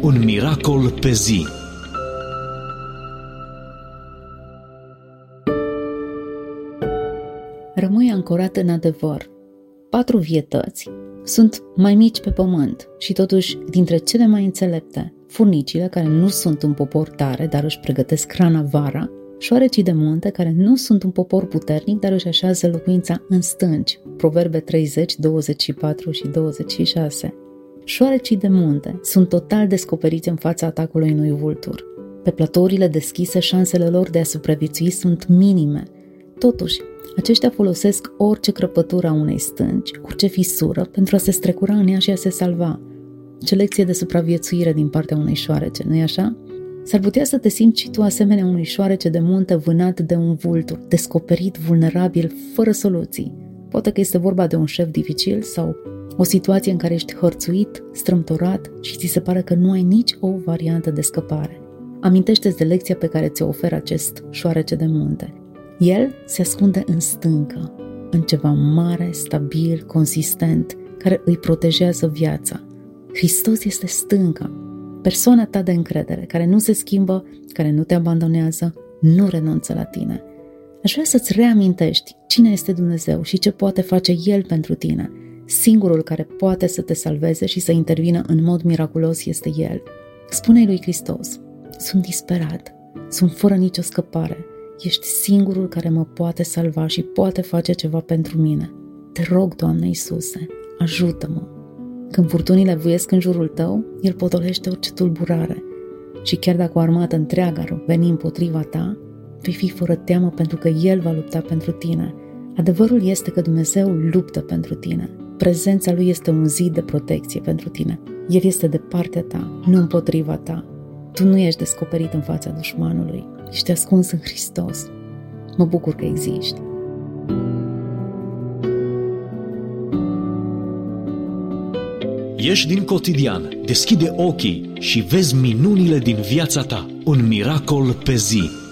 Un miracol pe zi. Rămâi ancorat în adevăr. 4 vietăți sunt mai mici pe pământ și totuși dintre cele mai înțelepte: furnicile, care nu sunt un popor tare, dar își pregătesc hrana vara; șoarecii de munte, care nu sunt un popor puternic, dar își așează locuința în stânci. Proverbe 30, 24 și 26. Șoarecii de munte sunt total descoperiți în fața atacului unui vultur. Pe platourile deschise, șansele lor de a supraviețui sunt minime. Totuși, aceștia folosesc orice crăpătură a unei stânci, orice fisură, pentru a se strecura în ea și a se salva. Ce lecție de supraviețuire din partea unei șoarece, nu-i așa? S-ar putea să te simți și tu asemenea unui șoarece de munte vânat de un vultur, descoperit, vulnerabil, fără soluții. Poate că este vorba de un șef dificil sau o situație în care ești hărțuit, strâmtorat și ți se pare că nu ai nici o variantă de scăpare. Amintește-ți de lecția pe care ți-o oferă acest șoarece de munte. El se ascunde în stâncă, în ceva mare, stabil, consistent, care îi protejează viața. Hristos este stânca, persoana ta de încredere, care nu se schimbă, care nu te abandonează, nu renunță la tine. Aș vrea să-ți reamintești cine este Dumnezeu și ce poate face El pentru tine. Singurul care poate să te salveze și să intervină în mod miraculos este El. Spune-i lui Hristos: sunt disperat, sunt fără nicio scăpare. Ești singurul care mă poate salva și poate face ceva pentru mine. Te rog, Doamne Iisuse, ajută-mă. Când furtunile vuiesc în jurul tău, El potolește orice tulburare. Și chiar dacă o armată întreagă ar veni împotriva ta, vei fi fără teamă pentru că El va lupta pentru tine. Adevărul este că Dumnezeu luptă pentru tine. Prezența Lui este un zid de protecție pentru tine. El este de partea ta, nu împotriva ta. Tu nu ești descoperit în fața dușmanului. Ești ascuns în Hristos. Mă bucur că existi. Ieși din cotidian, deschide ochii și vezi minunile din viața ta. Un miracol pe zi.